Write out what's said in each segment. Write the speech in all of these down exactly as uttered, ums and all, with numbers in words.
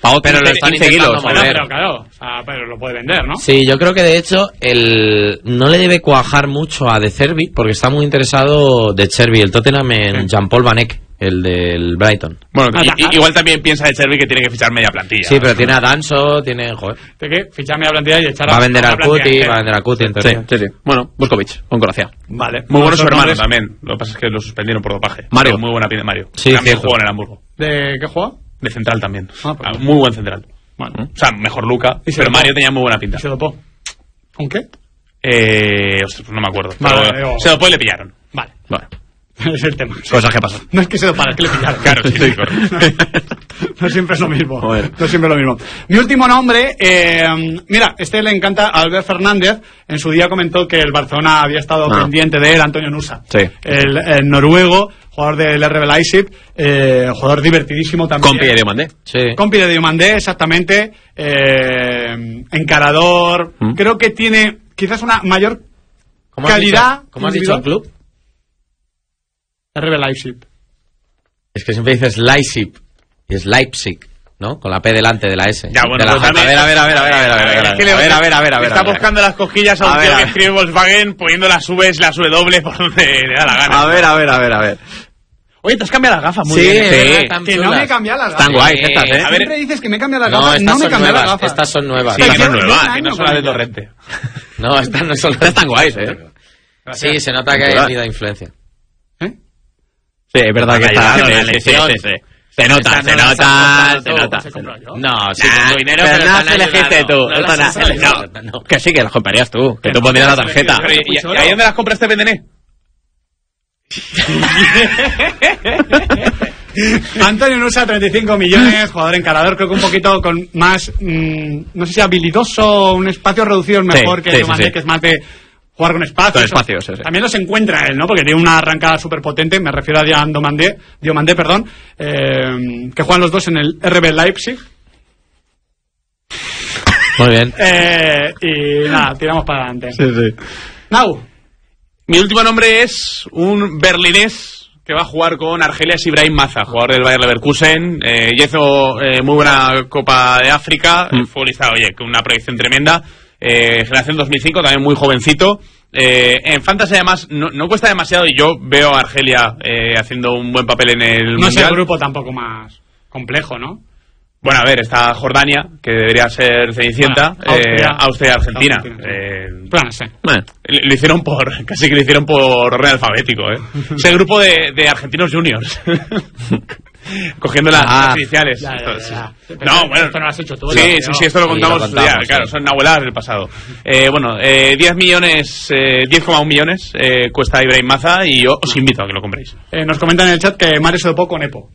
Pagó pero lo están intentando mover. Pero claro, o sea, pero lo puede vender, ¿no? Sí, yo creo que de hecho el no le debe cuajar mucho a De Zerbi, porque está muy interesado De Zerbi, el Tottenham en sí. Jean-Paul Van Eyck, el del Brighton. Bueno, ah, y, ah, igual también piensa De Zerbi que tiene que fichar media plantilla. Sí, pero tiene a Danso, tiene... Joder. ¿De qué? Fichar media plantilla y echar a... Va a vender al Cuti, va a vender al Cuti, en teoría. Sí, sí, sí. Bueno, Vuskovic, con Croacia. Vale. Muy bueno su hermano también. Lo que pasa es que lo suspendieron por dopaje. Mario. Pero muy buena pinta Mario. Sí, también jugó en el Hamburgo. ¿De qué juega? De central también. Ah, pues muy buen central. Bueno. O sea, mejor Luca, pero Mario tenía muy buena pinta. ¿Y se dopó? ¿Con qué? Eh... Ostras, no me acuerdo. Vale, pero digo... se dopó y le pillaron. Vale. Vale. Es el tema. Cosas que pasan. No es que se dopara, es que le pillaron. Claro, sí, sí, correcto. No siempre es lo mismo. Joder. No siempre es lo mismo. Mi último nombre, eh, mira, este le encanta a Albert Fernández. En su día comentó que el Barcelona había estado ah. pendiente de él, Antonio Nusa. Sí. El, el noruego, jugador del R B Leipzig, eh, jugador divertidísimo también. Compi de Diomandé. Sí. Compi de Diomandé, exactamente. Eh, encarador. ¿Mm? Creo que tiene quizás una mayor ¿Cómo calidad. Has dicho, ¿Cómo has dicho el club? R B Leipzig. Es que siempre dices Leipzig y es Leipzig, ¿no? Con la P delante de la S. Ya, bueno, de la pues J. A ver, a ver, a ver, a ver, a ver, a ver, a ver, a ver, a ver, a ver, a ver. Está buscando las cosquillas a un tío que escribe Volkswagen poniendo las V's, las W por donde le da la gana. A ver, a ver, a ver, a ver. Oye, te has cambiado las gafas muy sí, bien. Sí, que no me he cambiado las gafas. Están guays estas, ¿eh? A ver, siempre dices que me he cambiado las no, gafas, no me he cambiado las gafas. Estas son nuevas. Sí, que son nuevas, que no son las de Torrente. No, estas no son las de Están guays, ¿eh? Sí, se nota que hay vida influencia. Sí, es verdad que está. Sí, sí, sí. Se nota, se nota, se nota. No, sí, con tu dinero, pero no se elegiste tú. No, que sí, que las comprarías tú, que tú pondrías la tarjeta. ¿Y ahí dónde las compraste, Pendené? Antonio Nusa, treinta y cinco millones, jugador encarador, creo que un poquito con más, mmm, no sé si habilidoso, un espacio reducido es mejor sí, que sí, Diomandé, sí, sí. que es más de jugar con espacios. Con espacios, sí, sí. También los encuentra él, ¿no? Porque tiene una arrancada súper potente, me refiero a Diomandé, Diomandé, perdón, eh, que juegan los dos en el R B Leipzig. Muy bien. Eh, y nada, tiramos para adelante. Sí, sí. Now. Mi último nombre es un berlinés que va a jugar con Argelia, es Ibrahim Maza, jugador del Bayer Leverkusen. Eh, hizo eh, muy buena Copa de África, mm. futbolista, oye, con una proyección tremenda. Eh, generación dos mil cinco, también muy jovencito. Eh, en Fantasy además no, no cuesta demasiado y yo veo a Argelia eh, haciendo un buen papel en el no mundial. Es el grupo tampoco más complejo, ¿no? Bueno, a ver, está Jordania, que debería ser Cenicienta, bueno, Austria, eh, Austria y Argentina. Argentina. Eh, bueno, sí. Bueno, lo hicieron por, casi que lo hicieron por orden alfabético, ¿eh? Es el grupo de, de argentinos juniors. Cogiendo las, ah, las iniciales. Ya, ya, ya. No, bueno. Esto no lo has hecho tú. Sí, sí, sí, esto lo contamos, lo contamos ya, sí. Claro, son abuelas del pasado. Eh, bueno, eh, diez millones, eh, diez coma uno millones eh, cuesta Ibrahim Maza y yo os invito a que lo compréis. Eh, nos comentan en el chat que Mario se dopó con Epo.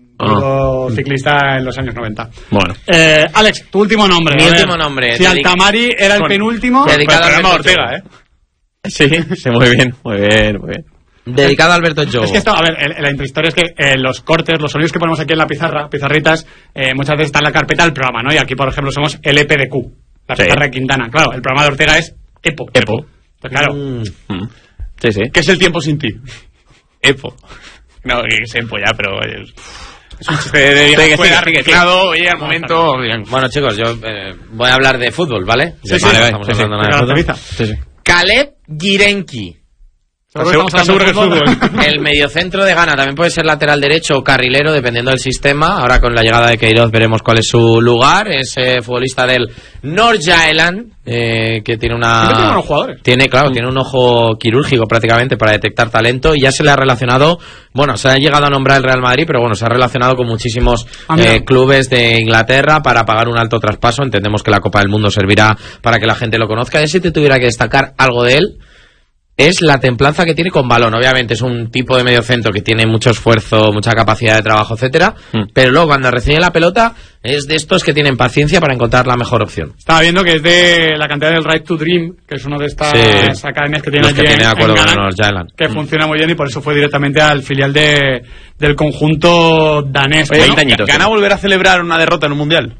Oh. Ciclista en los años noventa. Bueno. Eh, Alex, tu último nombre. Mi último nombre. Si Altamari era el penúltimo. Dedicado a Alberto Ortega, ¿eh? Sí, sí, muy bien, muy bien, muy bien. Dedicado a Alberto Jogo. Es que esto, a ver, el, la intrahistoria es que eh, los cortes, los sonidos que ponemos aquí en la pizarra, pizarritas, eh, muchas veces están en la carpeta del programa, ¿no? Y aquí, por ejemplo, somos el E P de Q, la sí. pizarra de Quintana. Claro, el programa de Ortega es Epo. Epo. Pues claro. Mm. Sí, sí. ¿Qué es el tiempo sin ti? Epo. No, que es Epo ya, pero... Eh, es un chiste de vieja escuela reciclado, oye, al momento... Bueno, chicos, yo eh, voy a hablar de fútbol, ¿vale? Sí, sí, vale, sí, estamos sí, hablando sí, nada de fútbol. Sí, sí. Caleb Girenki. ¿Estás seguro que es fútbol? El mediocentro de Ghana también puede ser lateral derecho o carrilero, dependiendo del sistema. Ahora con la llegada de Queiroz veremos cuál es su lugar. Es eh, futbolista del Nordsjælland, eh, que tiene una... Tiene unos jugadores. Tiene, claro, tiene un ojo quirúrgico prácticamente para detectar talento y ya se le ha relacionado... Bueno, se ha llegado a nombrar el Real Madrid, pero bueno, se ha relacionado con muchísimos ah, eh, clubes de Inglaterra para pagar un alto traspaso. Entendemos que la Copa del Mundo servirá para que la gente lo conozca. Y si te tuviera que destacar algo de él, es la templanza que tiene con balón. Obviamente es un tipo de mediocentro que tiene mucho esfuerzo, mucha capacidad de trabajo, etcétera. Mm. Pero luego cuando recibe la pelota es de estos que tienen paciencia para encontrar la mejor opción. Estaba viendo que es de la cantidad del Right to Dream, que es una de estas sí. academias que tiene Los allí que tiene en, acuerdo en Ghana, con Nordsjælland. que mm. funciona muy bien y por eso fue directamente al filial de del conjunto danés. Oye, ¿no? ¿Gana volver a celebrar una derrota en un mundial?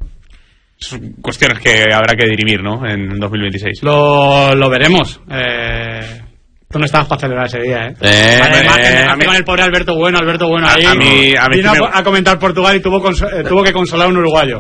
Son cuestiones que habrá que dirimir, ¿no? En dos mil veintiséis. Lo, lo veremos. Eh... Tú no estabas para celebrar ese día, ¿eh? eh, eh a mí con el pobre Alberto Bueno, Alberto Bueno ahí. A, a mí, a mí vino me... a comentar Portugal y tuvo, conso- eh, tuvo que consolar a un uruguayo.